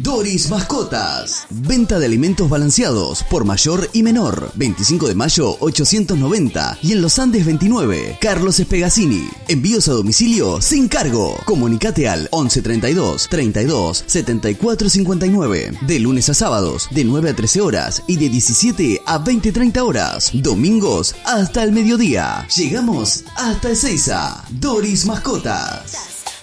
Doris Mascotas. Venta de alimentos balanceados por mayor y menor. 25 de mayo 890 y en Los Andes 29. Carlos Espegacini. Envíos a domicilio sin cargo. Comunicate al 11 32 32 74 59. De lunes a sábados de 9 a 13 horas y de 17 a 20-30 horas. Domingos hasta el mediodía. Llegamos hasta Ezeiza. Doris Mascotas.